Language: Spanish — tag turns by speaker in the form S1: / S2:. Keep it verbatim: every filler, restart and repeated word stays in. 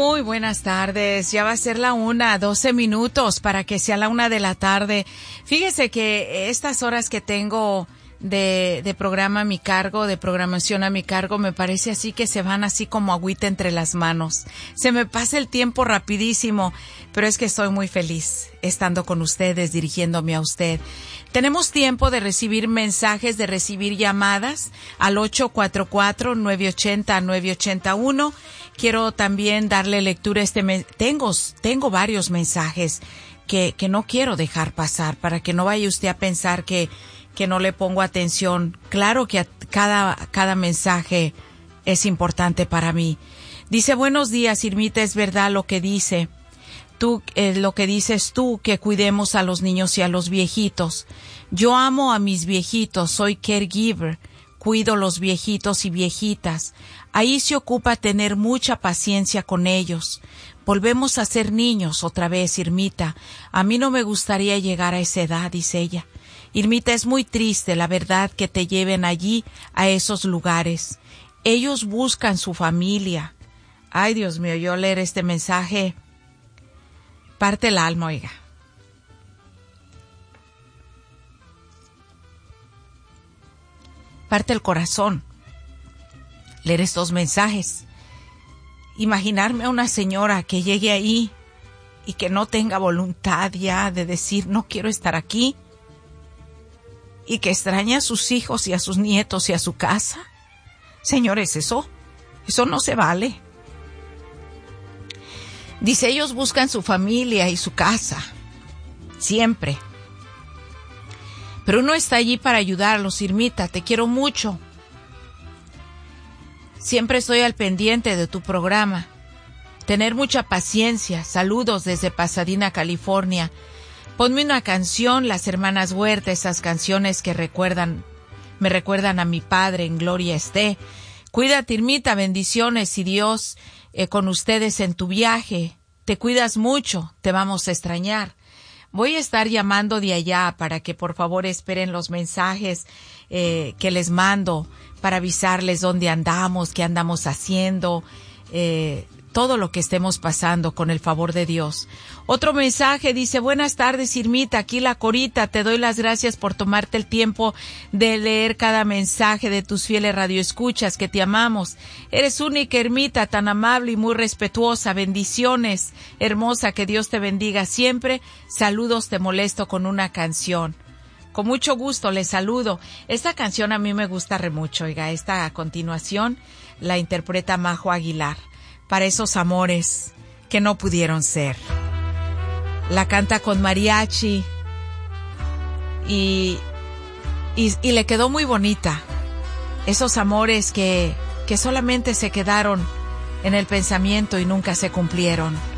S1: Muy buenas tardes, ya va a ser la una, doce minutos para que sea la una de la tarde. Fíjese que estas horas que tengo de, de programa a mi cargo, de programación a mi cargo, me parece así que se van así como agüita entre las manos. Se me pasa el tiempo rapidísimo, pero es que estoy muy feliz estando con ustedes, dirigiéndome a usted. Tenemos tiempo de recibir mensajes, de recibir llamadas al ocho cuatro cuatro, nueve ocho cero, nueve ocho uno. Quiero también darle lectura a este mes. Tengo, tengo varios mensajes que, que no quiero dejar pasar para que no vaya usted a pensar que, que no le pongo atención. Claro que a cada, cada mensaje es importante para mí. Dice, buenos días, Irmita, es verdad lo que dice. Tú, eh, lo que dices tú, que cuidemos a los niños y a los viejitos. Yo amo a mis viejitos, soy caregiver. Cuido los viejitos y viejitas. Ahí se ocupa tener mucha paciencia con ellos. Volvemos a ser niños otra vez, Irmita. A mí no me gustaría llegar a esa edad, dice ella. Irmita, es muy triste, la verdad, que te lleven allí, a esos lugares. Ellos buscan su familia. Ay, Dios mío, yo leer este mensaje parte el alma, oiga. Parte el corazón leer estos mensajes. Imaginarme a una señora que llegue ahí y que no tenga voluntad ya de decir no quiero estar aquí, y que extrañe a sus hijos y a sus nietos y a su casa. Señores, eso, eso no se vale. Dice, ellos buscan su familia y su casa, siempre. Pero uno está allí para ayudarlos, Irmita, te quiero mucho. Siempre estoy al pendiente de tu programa. Tener mucha paciencia. Saludos desde Pasadena, California. Ponme una canción, Las Hermanas Huerta, esas canciones que recuerdan, me recuerdan a mi padre, en gloria esté. Cuídate, Irmita, bendiciones y Dios eh, con ustedes en tu viaje. Te cuidas mucho, te vamos a extrañar. Voy a estar llamando de allá para que por favor esperen los mensajes eh, que les mando para avisarles dónde andamos, qué andamos haciendo, eh, todo lo que estemos pasando con el favor de Dios. Otro mensaje dice, buenas tardes, Irmita, aquí la Corita, te doy las gracias por tomarte el tiempo de leer cada mensaje de tus fieles radioescuchas, que te amamos. Eres única, Irmita, tan amable y muy respetuosa. Bendiciones, hermosa, que Dios te bendiga siempre. Saludos, te molesto con una canción. Con mucho gusto les saludo. Esta canción a mí me gusta re mucho, oiga, esta a continuación la interpreta Majo Aguilar. Para esos amores que no pudieron ser. La canta con mariachi y, y, y le quedó muy bonita. Esos amores que, que solamente se quedaron en el pensamiento y nunca se cumplieron.